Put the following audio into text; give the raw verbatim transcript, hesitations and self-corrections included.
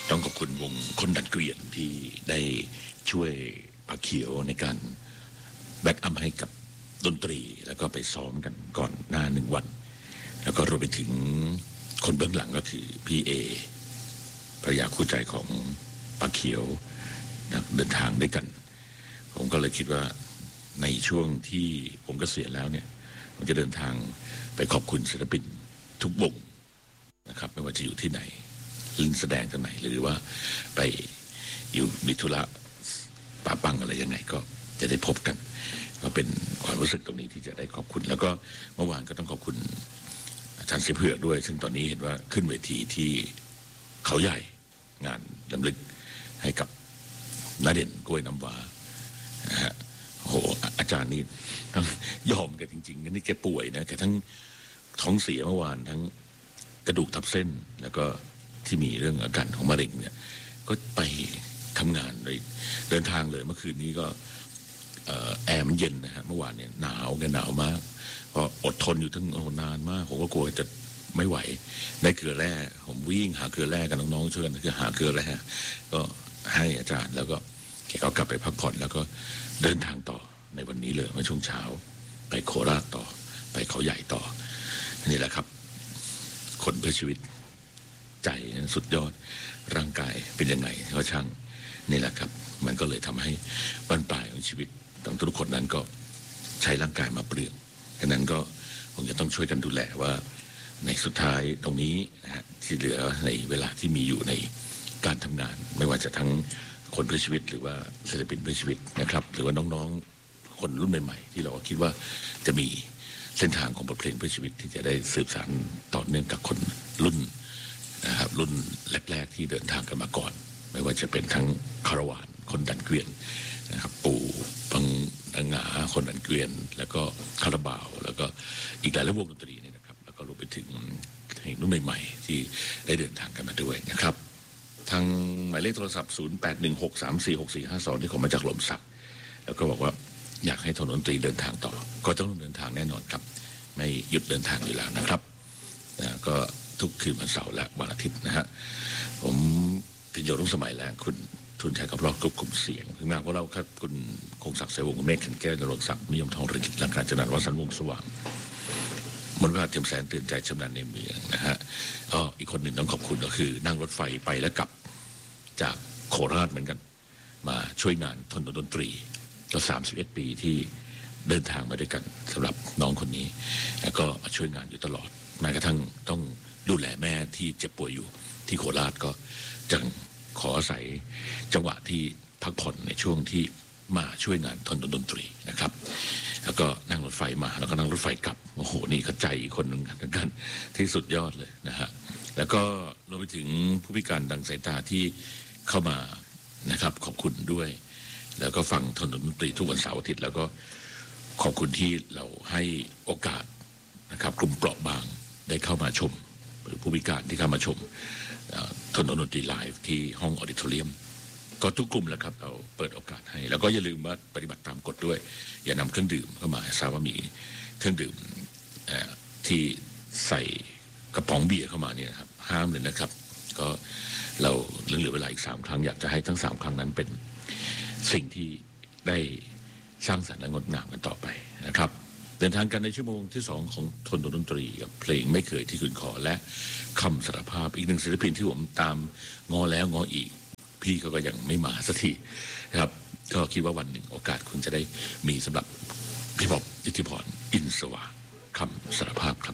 ต้องขอบคุณวงคนดันเกวียนที่ได้ช่วยปาเขียวในการแบ็กอัพให้กับดนตรีแล้วก็ไปซ้อมกันก่อนหน้าหนึ่งวันแล้วก็รวมไปถึงคนเบื้องหลังก็คือพี่เอภรรยาคู่ใจของปาเขียวเดินทางด้วยกันผมก็เลยคิดว่าในช่วงที่ผมเกษียณแล้วเนี่ยผมจะเดินทางไปขอบคุณศิลปินทุกวงนะครับไม่ว่าจะอยู่ที่ไหนลินแสดงที่ไหนหรือว่าไปอยู่มิธุระป่าปังอะไรยังไงก็จะได้พบกันก็เป็นความรู้สึกตรงนี้ที่จะได้ขอบคุณแล้วก็เมื่อวานก็ต้องขอบคุณอาจารย์เสเผือกด้วยซึ่งตอนนี้เห็นว่าขึ้นเวทีที่เขาใหญ่งานรำลึกให้กับณเด่นกล้วยน้ำว้านะฮะโอ้โหอาจารย์นี่ทั้งยอมกันจริงๆนี่แกป่วยนะแกทั้งท้องเสียเมื่อวานทั้งกระดูกทับเส้นแล้วก็ที่มีเรื่องอาการของมะเร็งเนี่ยก็ไปทำงานเลยเดินทางเลยเมื่อคืนนี้ก็แอร์มันเย็นนะฮะเมื่อวานเนี่ยหนาวแกหนาวมากก็อดทนอยู่ทั้งนานมากผมก็กลัวจะไม่ไหวได้เกลือแร่ผมวิ่งหาเกลือแร่กับน้องๆช่วยกันคือหาเกลือแร่ก็ให้อาจารย์แล้วก็แกก็กลับไปพักผ่อนแล้วก็เดินทางต่อในวันนี้เลยเมื่อช่วงเช้าไปโคราชต่อไปเขาใหญ่ต่อนี่แหละครับคนเพื่อชีวิตใจสุดยอดร่างกายเป็นยังไงก็ช่างนี่แหละครับมันก็เลยทำให้บรรปลายของชีวิตของทุกคนนั้นก็ใช้ร่างกายมาเปลืองดังนั้นก็คงจะต้องช่วยกันดูแลว่าในสุดท้ายตรงนี้นะฮะที่เหลือในเวลาที่มีอยู่ในการทำงานไม่ว่าจะทั้งคนเพื่อชีวิตหรือว่าศิลปินเพื่อชีวิตนะครับหรือว่าน้องๆคนรุ่นใหม่ๆที่เราคิดว่าจะมีเส้นทางของบทเพลงเพื่อชีวิตที่จะได้สืบสานต่อเนื่องกับคนรุ่นนะครับรุ่นแรกๆที่เดินทางกันมาก่อนไม่ว่าจะเป็นทั้งคาราวานคนดันเกวียนนะครับปู่ปังดังหงาคนดันเกวียนแล้วก็คาราบาวแล้วก็อีกหลายวงดนตรีนี่นะครับแล้วก็รวมไปถึงเพลงรุ่นใหม่ๆที่ได้เดินทางกันมาด้วยนะครับทางหมายเลขโทรศัพท์ศูนย์ แปด หนึ่ง หก สาม สี่ หก สี่ ห้า สองที่ผมมาจากหล่มสักแล้วก็บอกว่าอยากให้ทนดนตรีเดินทางต่อก็ต้องเดินทางแน่นอนครับไม่หยุดเดินทางอยู่แล้วนะครับนะก็ทุกคืนวันเสาร์และวันอาทิตย์นะฮะผมพิญโยรุ่งสมัยและคุณทุนชัยกับรอบควบคุมเสียงถึงแม้ว่าเราครับคุณคงศักดิ์เสวงศ์เมฆขันแก้วนรงศักดิ์นิยมทองฤทธิ์หลังการจัดงานวัดสันวงสว่างมนต์ว่าเทียมแสนเตือนใจชำนาญในเมืองนะฮะก็อีกคนหนึ่งต้องขอบคุณก็คือนั่งรถไฟไปและกลับจากโคราชเหมือนกันมาช่วยงานทนดนตรีก็สามสิบเอ็ดปีที่เดินทางมาด้วยกันสำหรับน้องคนนี้แล้วก็มาช่วยงานอยู่ตลอดแม้กระทั่งต้องดูแลแม่ที่เจ็บป่วยอยู่ที่โคราชก็จังขออาศัยจังหวะที่พักผ่อนในช่วงที่มาช่วยงานทนดนตรีนะครับแล้วก็นั่งรถไฟมาแล้วก็นั่งรถไฟกลับโอ้โหนี่ก็ใจอีกคนหนึ่งกันที่สุดยอดเลยนะฮะแล้วก็รวมไปถึงผู้พิการทางสายตาที่เข้ามานะครับขอบคุณด้วยแล้วก็ฟังทนดนตรีทุกวันเสาร์อาทิตย์แล้วก็ขอบคุณที่เราให้โอกาสนะครับกลุ่มเปราะบางได้เข้ามาชมหรือผู้พิการที่เข้ามาชมทนดนตรีไลฟ์ที่ห้องออดิทอเรียมก็ทุกกลุ่มแหละครับเราเปิดโอกาสให้แล้วก็อย่าลืมว่าปฏิบัติตามกฎด้วยอย่านำเครื่องดื่มเข้ามาทราบว่ามีเครื่องดื่มที่ใส่กระป๋องเบียร์เข้ามาเนี่ยครับห้ามเลยนะครับก็เราเหลือเวลาอีกสามครั้งอยากจะให้ทั้งสามครั้งนั้นเป็นสิ่งที่ได้สร้างสรรค์และงดงามกันต่อไปนะครับเดินทางกันในชั่วโมงที่สองของทนดนตรีกับเพลงไม่เคยที่คุณขอและคำสารภาพอีกหนึ่งศิลปินที่ผมตามงอแล้วงออีกพี่เขาก็ยังไม่มาสักทีนะครับก็คิดว่าวันหนึ่งโอกาสคุณจะได้มีสำหรับพี่บ๊อบอิทธิพรอินสว่างคำสารภาพ